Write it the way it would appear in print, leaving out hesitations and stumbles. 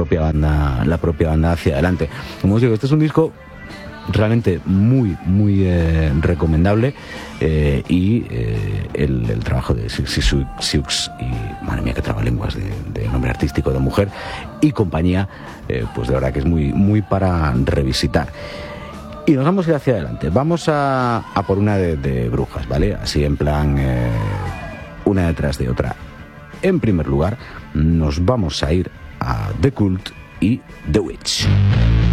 propia banda hacia adelante. Como os digo, este es un disco realmente muy recomendable, y el trabajo de Siouxsie Sioux y, madre mía, qué trabalenguas de nombre artístico de mujer y compañía, pues de verdad que es muy para revisitar. Y nos vamos a ir hacia adelante. Vamos a por una de brujas, ¿vale? Así en plan, una detrás de otra. En primer lugar, nos vamos a ir a The Cult y The Witch.